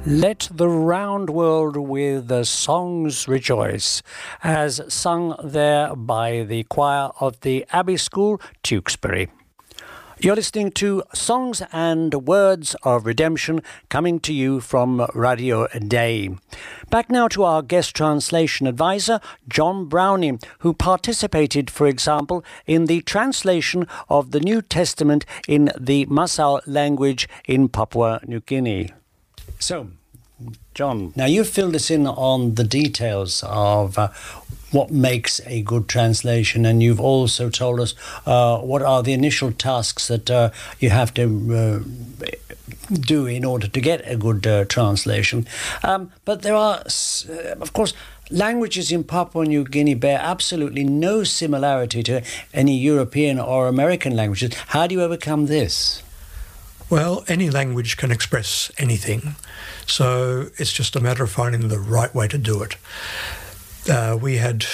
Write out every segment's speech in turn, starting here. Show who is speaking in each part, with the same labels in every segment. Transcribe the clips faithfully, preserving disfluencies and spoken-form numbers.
Speaker 1: Let the round world with the songs rejoice, as sung there by the choir of the Abbey School, Tewkesbury. You're listening to Songs and Words of Redemption, coming to you from Radio Day. Back now to our guest translation advisor, John Browning, who participated, for example, in the translation of the New Testament in the Masao language in Papua New Guinea. So, John, now you've filled us in on the details of uh, what makes a good translation, and you've also told us uh, what are the initial tasks that uh, you have to uh, do in order to get a good uh, translation. Um, but there are, uh, of course, languages in Papua New Guinea bear absolutely no similarity to any European or American languages. How do you overcome this?
Speaker 2: Well, any language can express anything, so it's just a matter of finding the right way to do it. Uh, we had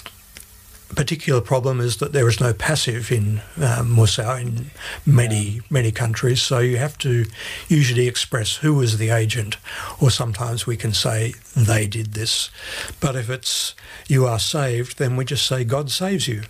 Speaker 2: a particular problem is that there is no passive in uh, Musau in many, many countries, so you have to usually express who is the agent, or sometimes we can say they did this. But if it's you are saved, then we just say God saves you.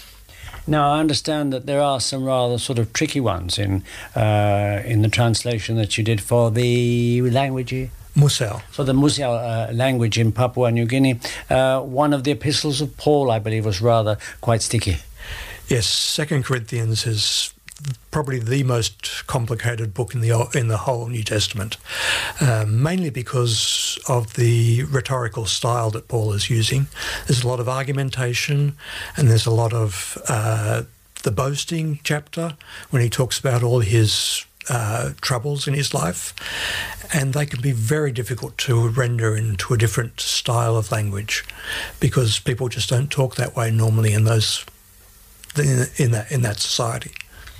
Speaker 1: Now, I understand that there are some rather sort of tricky ones in uh, in the translation that you did for the language.
Speaker 2: Musau.
Speaker 1: For the Musau uh, language in Papua New Guinea. Uh, one of the epistles of Paul, I believe, was rather quite sticky.
Speaker 2: Yes, Second Corinthians is probably the most complicated book in the in the whole New Testament, um, mainly because of the rhetorical style that Paul is using. There's a lot of argumentation, and there's a lot of uh, the boasting chapter when he talks about all his uh, troubles in his life, and they can be very difficult to render into a different style of language because people just don't talk that way normally in those in, in that in that society.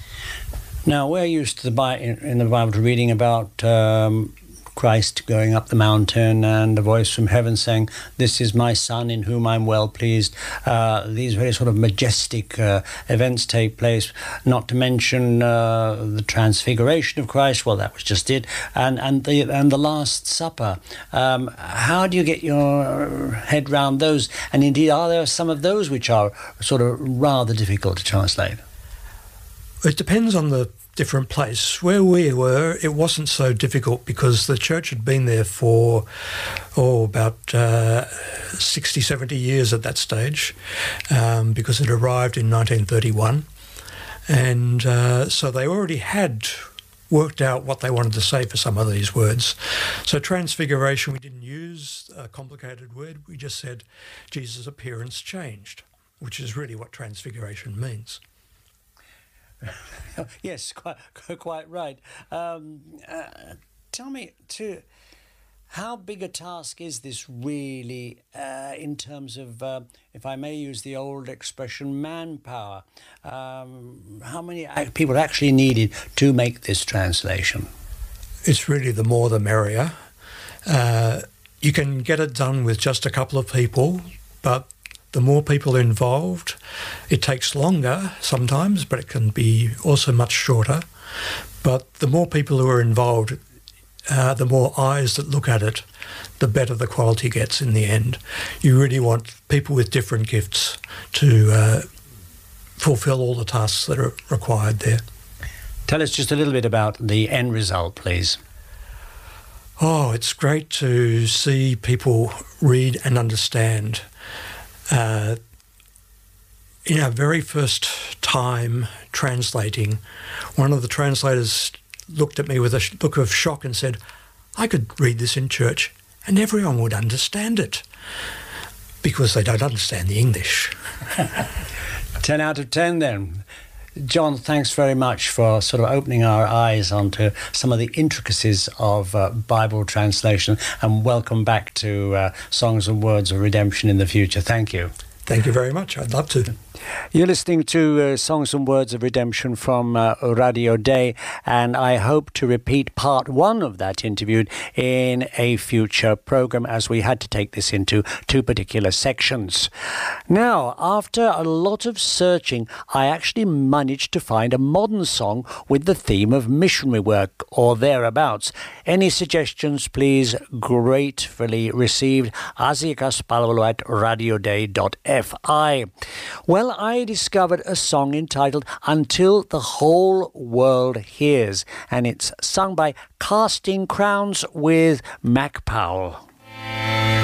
Speaker 1: Now, we're used to the Bi- in the Bible to reading about um, Christ going up the mountain and a voice from heaven saying, "This is my Son in whom I'm well pleased." Uh, these very sort of majestic uh, events take place, not to mention uh, the transfiguration of Christ. Well, that was just it. And, and, the, and the Last Supper. Um, how do you get your head round those? And indeed, are there some of those which are sort of rather difficult to translate?
Speaker 2: It depends on the different place. Where we were, it wasn't so difficult because the church had been there for, oh, about uh, sixty, seventy years at that stage, um, because it arrived in nineteen thirty-one. And uh, so they already had worked out what they wanted to say for some of these words. So transfiguration, we didn't use a complicated word. We just said Jesus' appearance changed, which is really what transfiguration means.
Speaker 1: Yes, quite quite right. Um, uh, tell me, too, how big a task is this really uh, in terms of, uh, if I may use the old expression, manpower? Um, how many people actually needed to make this translation?
Speaker 2: It's really the more the merrier. Uh, you can get it done with just a couple of people, but the more people involved, it takes longer sometimes, but it can be also much shorter. But the more people who are involved, uh, the more eyes that look at it, the better the quality gets in the end. You really want people with different gifts to uh, fulfill all the tasks that are required there.
Speaker 1: Tell us just a little bit about the end result, please.
Speaker 2: Oh, it's great to see people read and understand. Uh, in our very first time translating, one of the translators looked at me with a sh- look of shock and said, "I could read this in church and everyone would understand it," because they don't understand the English.
Speaker 1: ten out of ten then. John, thanks very much for sort of opening our eyes onto some of the intricacies of uh, Bible translation, and welcome back to uh, Songs and Words of Redemption in the future. Thank you.
Speaker 2: Thank you very much. I'd love to.
Speaker 1: You're listening to uh, Songs and Words of Redemption from uh, Radio Day, and I hope to repeat part one of that interview in a future programme, as we had to take this into two particular sections. Now, after a lot of searching, I actually managed to find a modern song with the theme of missionary work or thereabouts. Any suggestions, please, gratefully received. asiakaspalvelu at radioday dot f i. Well, I discovered a song entitled Until the Whole World Hears, and it's sung by Casting Crowns with Mac Powell.